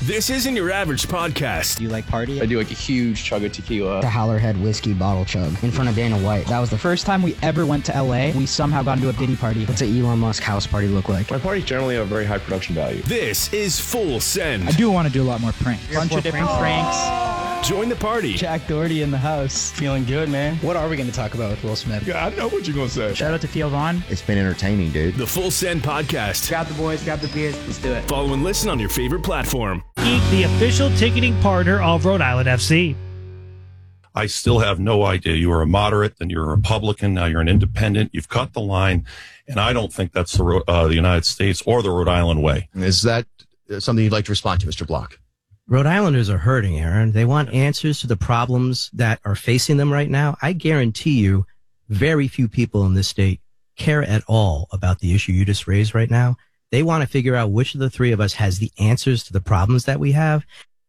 This isn't your average podcast. Do you like party? I do like a huge chug of tequila. The Howlerhead whiskey bottle chug in front of Dana White. That was the first time we ever went to LA. We somehow got into a Diddy party. What's an Elon Musk house party look like? My parties generally have a very high production value. This is Full Send. I do want to do a lot more pranks. Bunch of different pranks. Join the party. Jack Doherty in the house. Feeling good, man. What are we going to talk about with Will Smith? Yeah, I know what you're going to say. Shout out to Theo Vaughn. It's been entertaining, dude. The Full Send Podcast. Grab the boys, grab the beers, let's do it. Follow and listen on your favorite platform. The official ticketing partner of Rhode Island FC. I still have no idea. You were a moderate, then you're a Republican, now you're an independent. You've cut the line, and I don't think that's the United States or the Rhode Island way. Is that something you'd like to respond to, Mr. Block? Rhode Islanders are hurting, Aaron. They want answers to the problems that are facing them right now. I guarantee you very few people in this state care at all about the issue you just raised right now. They want to figure out which of the three of us has the answers to the problems that we have.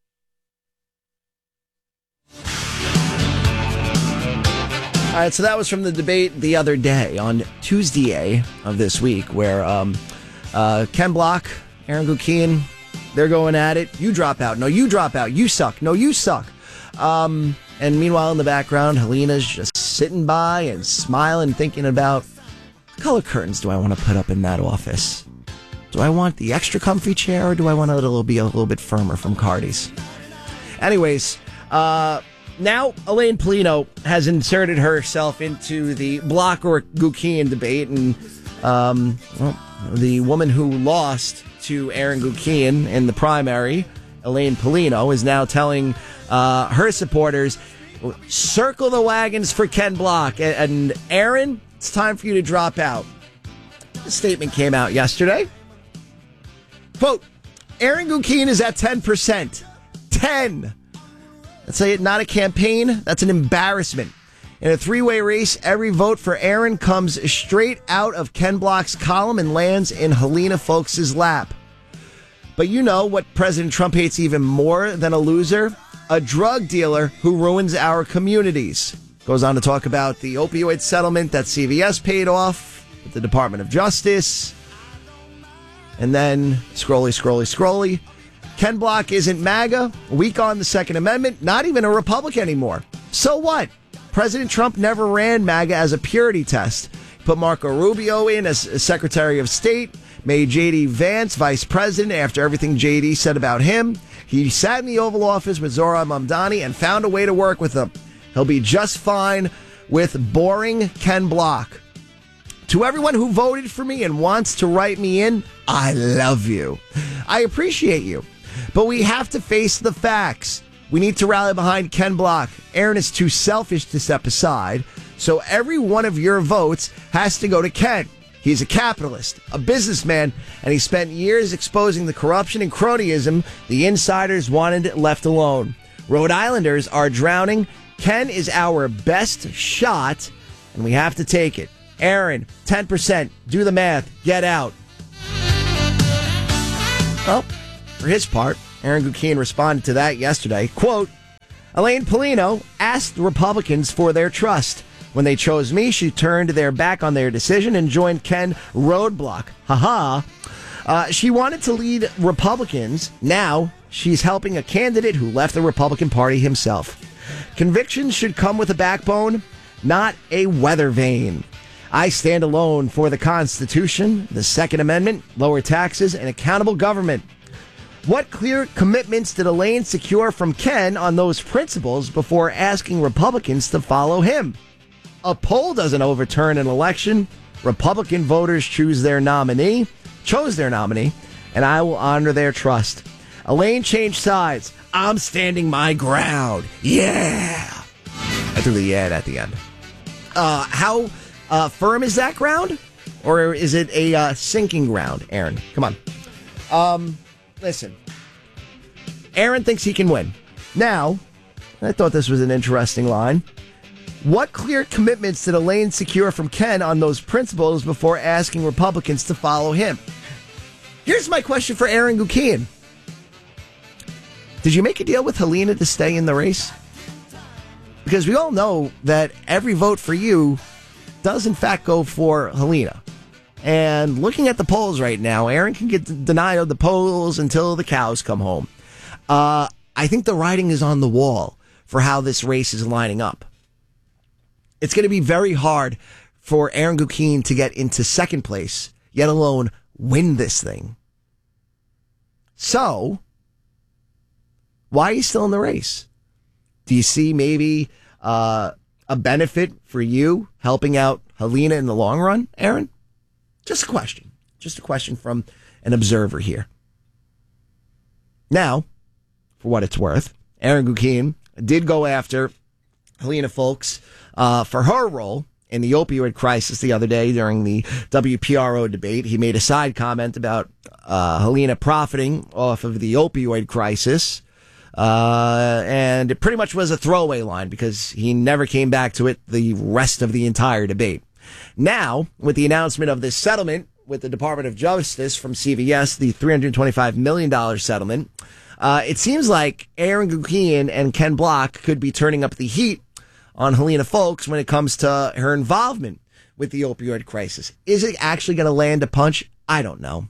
All right, so that was from the debate the other day on Tuesday of this week where Ken Block, Aaron Guckian, they're going at it. You drop out. No, you drop out. You suck. No, you suck. And meanwhile, in the background, Helena's just sitting by and smiling, thinking about what color curtains do I want to put up in that office? Do I want the extra comfy chair or do I want it to be a little bit firmer from Cardi's? Anyways, now Elaine Polino has inserted herself into the Block or Guckian debate, and the woman who lost to Aaron Guckian in the primary, Elaine Polino, is now telling her supporters, circle the wagons for Ken Block. And Aaron, it's time for you to drop out. The statement came out yesterday. Quote, Aaron Guckian is at 10%. 10. That's not a campaign. That's an embarrassment. In a three-way race, every vote for Aaron comes straight out of Ken Block's column and lands in Helena Folks' lap. But you know what President Trump hates even more than a loser? A drug dealer who ruins our communities. Goes on to talk about the opioid settlement that CVS paid off with the Department of Justice. And then, scrolly. Ken Block isn't MAGA, weak on the Second Amendment, not even a Republican anymore. So what? President Trump never ran MAGA as a purity test. Put Marco Rubio in as Secretary of State, made J.D. Vance vice president after everything J.D. said about him. He sat in the Oval Office with Zohran Mamdani and found a way to work with him. He'll be just fine with boring Ken Block. To everyone who voted for me and wants to write me in, I love you. I appreciate you. But we have to face the facts. We need to rally behind Ken Block. Aaron is too selfish to step aside, so every one of your votes has to go to Ken. He's a capitalist, a businessman, and he spent years exposing the corruption and cronyism the insiders wanted left alone. Rhode Islanders are drowning. Ken is our best shot, and we have to take it. Aaron, 10%. Do the math. Get out. Well, for his part, Aaron Guckian responded to that yesterday. Quote, Elaine Polino asked the Republicans for their trust. When they chose me, she turned their back on their decision and joined Ken Roadblock. She wanted to lead Republicans. Now she's helping a candidate who left the Republican Party himself. Convictions should come with a backbone, not a weather vane. I stand alone for the Constitution, the Second Amendment, lower taxes, and accountable government. What clear commitments did Elaine secure from Ken on those principles before asking Republicans to follow him? A poll doesn't overturn an election. Republican voters chose their nominee, and I will honor their trust. Elaine changed sides. I'm standing my ground. Yeah. I threw the yeah at the end. How firm is that ground? Or is it a sinking ground, Aaron? Come on. Listen. Aaron thinks he can win. Now, I thought this was an interesting line. What clear commitments did Elaine secure from Ken on those principles before asking Republicans to follow him? Here's my question for Aaron Guckian. Did you make a deal with Helena to stay in the race? Because we all know that every vote for you does in fact go for Helena. And looking at the polls right now, Aaron can get denied of the polls until the cows come home. I think the writing is on the wall for how this race is lining up. It's going to be very hard for Aaron Gukeen to get into second place, yet alone win this thing. So, why are you still in the race? Do you see maybe a benefit for you helping out Helena in the long run, Aaron? Just a question. Just a question from an observer here. Now, for what it's worth, Aaron Gukeen did go after Helena Foulkes for her role in the opioid crisis the other day during the WPRO debate. He made a side comment about Helena profiting off of the opioid crisis. And it pretty much was a throwaway line because he never came back to it the rest of the entire debate. Now, with the announcement of this settlement with the Department of Justice from CVS, the $325 million settlement, it seems like Aaron Gukeen and Ken Block could be turning up the heat on Helena Foulkes when it comes to her involvement with the opioid crisis. Is it actually going to land a punch? I don't know.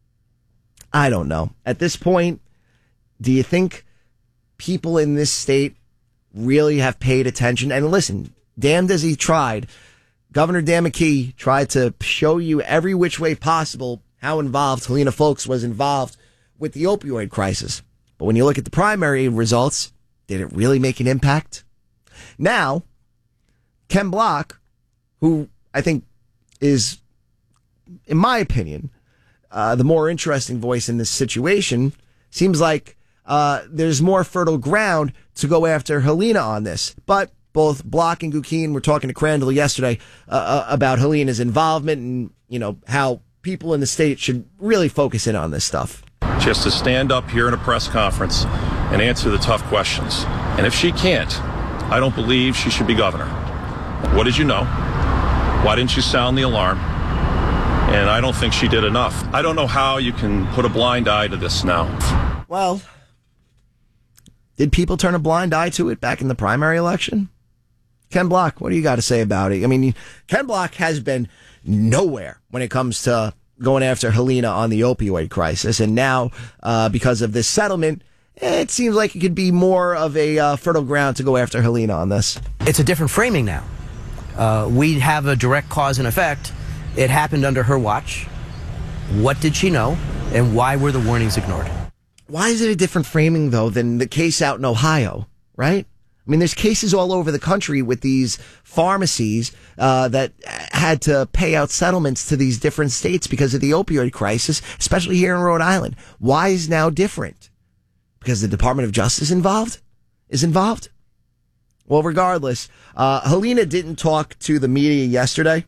At this point, do you think people in this state really have paid attention? And listen, damned as he tried, Governor Dan McKee tried to show you every which way possible how involved Helena Foulkes was involved with the opioid crisis. But when you look at the primary results, did it really make an impact? Now, Ken Block, who I think is, in my opinion, the more interesting voice in this situation, seems like there's more fertile ground to go after Helena on this. But both Block and Gukeen were talking to Crandall yesterday about Helena's involvement and, you know, how people in the state should really focus in on this stuff. She has to stand up here in a press conference and answer the tough questions. And if she can't, I don't believe she should be governor. What did you know? Why didn't you sound the alarm? And I don't think she did enough. I don't know how you can put a blind eye to this now. Well, did people turn a blind eye to it back in the primary election? Ken Block, what do you got to say about it? I mean, Ken Block has been nowhere when it comes to going after Helena on the opioid crisis. And now, because of this settlement, it seems like it could be more of a fertile ground to go after Helena on this. It's a different framing now. We have a direct cause and effect. It happened under her watch. What did she know? And why were the warnings ignored? Why is it a different framing, though, than the case out in Ohio, right? I mean, there's cases all over the country with these pharmacies that had to pay out settlements to these different states because of the opioid crisis, especially here in Rhode Island. Why is now different? Because the Department of Justice is involved? Well, regardless, Helena didn't talk to the media yesterday.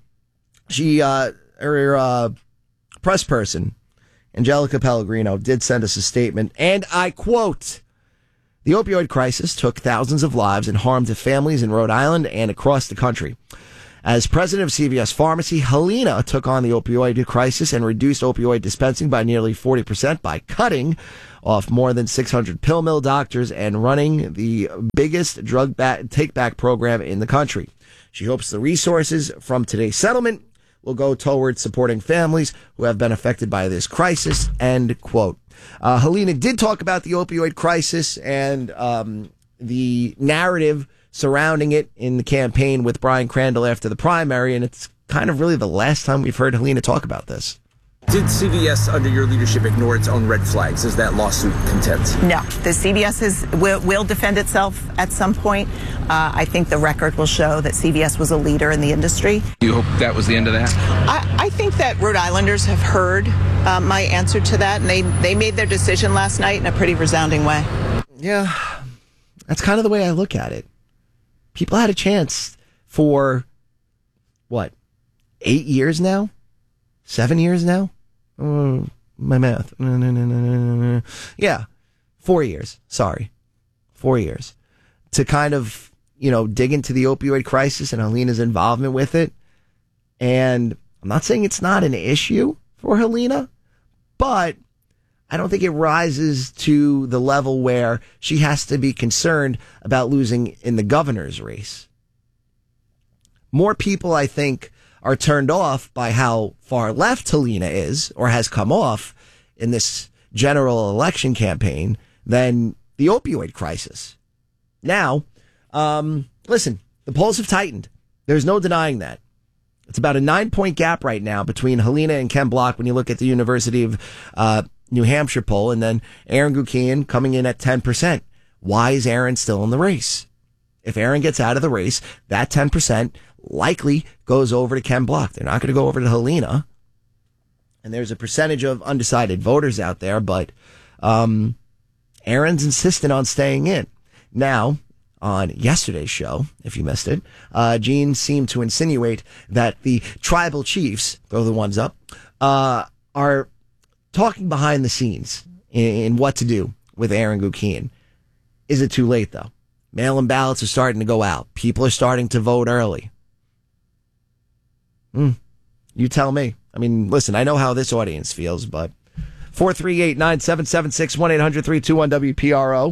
Her press person, Angelica Pellegrino, did send us a statement, and I quote, "The opioid crisis took thousands of lives and harm to families in Rhode Island and across the country. As president of CVS Pharmacy, Helena took on the opioid crisis and reduced opioid dispensing by nearly 40% by cutting off more than 600 pill mill doctors and running the biggest drug take-back program in the country. She hopes the resources from today's settlement will go towards supporting families who have been affected by this crisis," end quote. Helena did talk about the opioid crisis and the narrative surrounding it in the campaign with Brian Crandall after the primary, and it's kind of really the last time we've heard Helena talk about this. Did CVS, under your leadership, ignore its own red flags, as that lawsuit contends? No. The CVS will defend itself at some point. I think the record will show that CVS was a leader in the industry. You hope that was the end of that? I think that Rhode Islanders have heard my answer to that, and they made their decision last night in a pretty resounding way. Yeah, that's kind of the way I look at it. People had a chance for, 8 years now? 7 years now? My math. Yeah, 4 years. Sorry. 4 years. To kind of, dig into the opioid crisis and Helena's involvement with it. And I'm not saying it's not an issue for Helena, but I don't think it rises to the level where she has to be concerned about losing in the governor's race. More people, I think, are turned off by how far left Helena is or has come off in this general election campaign than the opioid crisis. Now, listen, the polls have tightened. There's no denying that. It's about a 9-point gap right now between Helena and Ken Block when you look at the University of New Hampshire poll, and then Aaron Guckian coming in at 10%. Why is Aaron still in the race? If Aaron gets out of the race, that 10% likely goes over to Ken Block. They're not going to go over to Helena. And there's a percentage of undecided voters out there, but Aaron's insistent on staying in. Now, on yesterday's show, if you missed it, Gene seemed to insinuate that the tribal chiefs, throw the ones up, are talking behind the scenes in what to do with Aaron Guckian. Is it too late, though? Mail-in ballots are starting to go out. People are starting to vote early. You tell me. I mean, listen, I know how this audience feels, but 438-9776, 1-800-321-WPRO.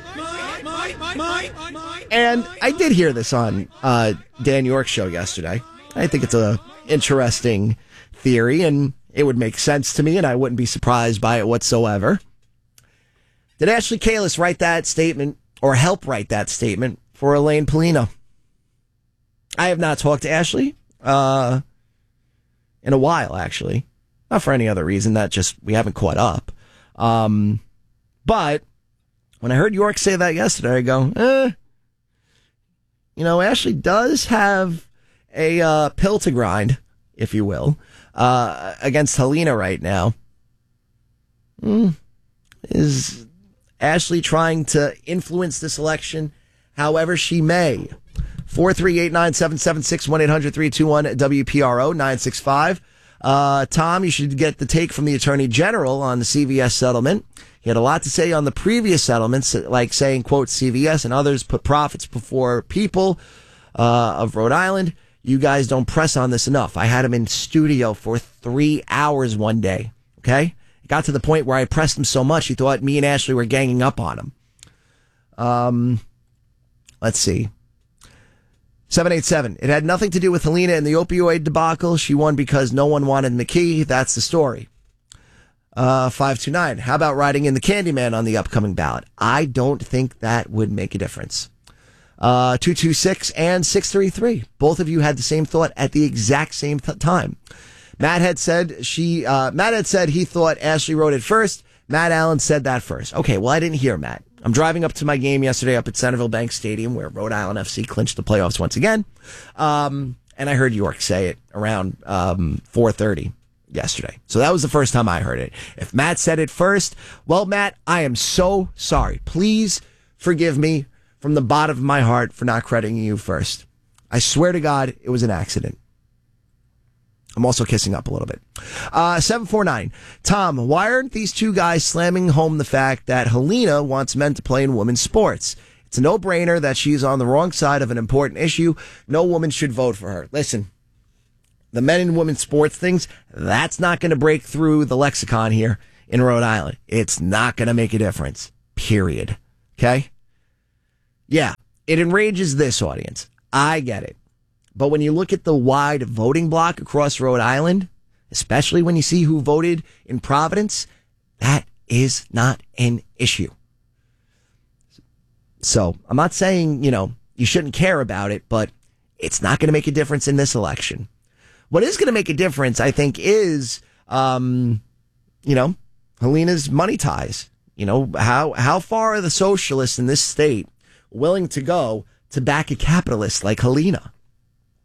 And I did hear this on Dan York's show yesterday. I think it's a interesting theory, and it would make sense to me, and I wouldn't be surprised by it whatsoever. Did Ashley Kalis write that statement, or help write that statement, for Elaine Polino? I have not talked to Ashley in a while, actually. Not for any other reason, that just we haven't caught up. But when I heard York say that yesterday, I go, Ashley does have a pill to grind, if you will, against Helena right now. Is Ashley trying to influence this election however she may? 438-9776, 1-800-321-WPRO, 965. Tom, you should get the take from the Attorney General on the CVS settlement. He had a lot to say on the previous settlements, like saying, quote, CVS and others put profits before people of Rhode Island. You guys don't press on this enough. I had him in studio for 3 hours one day, okay? It got to the point where I pressed him so much, he thought me and Ashley were ganging up on him. Let's see. 787. It had nothing to do with Helena and the opioid debacle. She won because no one wanted McKee. That's the story. 529. How about riding in the Candyman on the upcoming ballot? I don't think that would make a difference. 226 and 633. Both of you had the same thought at the exact same time. Matt had said he thought Ashley wrote it first. Matt Allen said that first. Okay, well, I didn't hear Matt. I'm driving up to my game yesterday up at Centerville Bank Stadium, where Rhode Island FC clinched the playoffs once again. And I heard York say it around 4:30 yesterday. So that was the first time I heard it. If Matt said it first, well, Matt, I am so sorry. Please forgive me from the bottom of my heart for not crediting you first. I swear to God, it was an accident. I'm also kissing up a little bit. 749. Tom, why aren't these two guys slamming home the fact that Helena wants men to play in women's sports? It's a no-brainer that she's on the wrong side of an important issue. No woman should vote for her. Listen, the men and women's sports things, that's not going to break through the lexicon here in Rhode Island. It's not going to make a difference. Period. Okay? Yeah, it enrages this audience. I get it. But when you look at the wide voting block across Rhode Island, especially when you see who voted in Providence, that is not an issue. So I'm not saying, you shouldn't care about it, but it's not going to make a difference in this election. What is going to make a difference, I think, is, Helena's money ties. How far are the socialists in this state willing to go to back a capitalist like Helena?